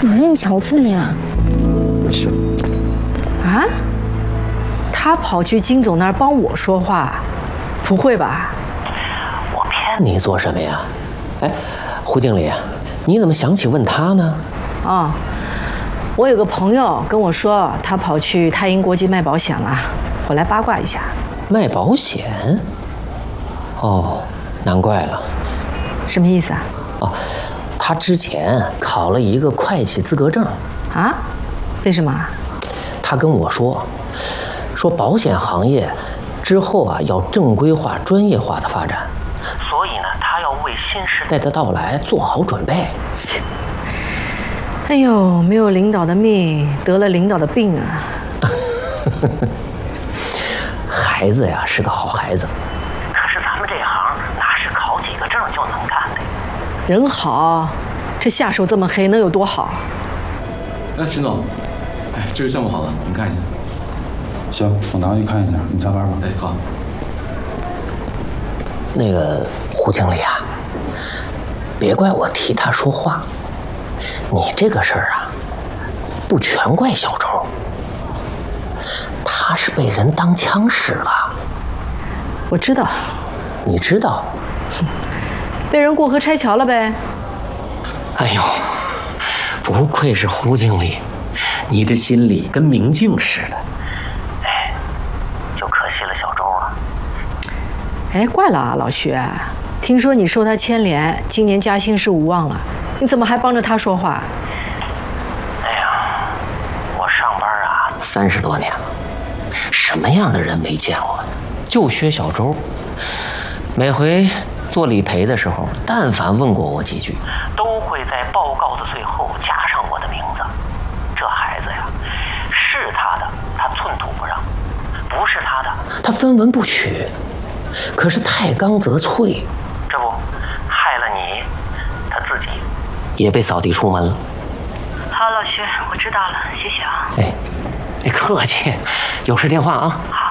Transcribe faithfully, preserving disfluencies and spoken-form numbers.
怎么那么憔悴呀？ 没事。 啊？他跑去金总那儿帮我说话，不会吧？ 我骗你做什么呀？哎，胡经理，你怎么想起问他呢？ 啊、哦，我有个朋友跟我说，他跑去泰银国际卖保险了，我来八卦一下。 卖保险？哦，难怪了。 什么意思啊？ 哦，他之前考了一个会计资格证。 啊？为什么？ 他跟我说，说保险行业之后啊要正规化、专业化的发展，所以呢，他要为新时代的到来做好准备。 切！哎呦，没有领导的命，得了领导的病啊！ 孩子呀是个好孩子，可是咱们这行哪是考几个证就能干的？ 人好，这下手这么黑，能有多好？ 哎，陈总，哎，这个项目好了，您看一下。 行，我拿去看一下。你下班吧。 哎，好。 那个胡经理啊，别怪我替他说话。你这个事儿啊，不全怪小周，他是被人当枪使了。 我知道。 你知道？ 被人过河拆桥了呗。 哎呦，不愧是胡经理，你这心里跟明镜似的。哎，就可惜了小周啊。 哎，怪了啊，老徐，听说你受他牵连，今年加薪是无望了，你怎么还帮着他说话？ 哎呀，我上班啊三十多年了，什么样的人没见过？就学小周，每回做理赔的时候，但凡问过我几句，都会在报告的最后加上我的名字。这孩子呀，是他的他寸土不让，不是他的他分文不取。可是太刚则脆，这不害了你，他自己也被扫地出门了。 好，老徐，我知道了，谢谢啊。 哎，哎，客气，有事电话啊。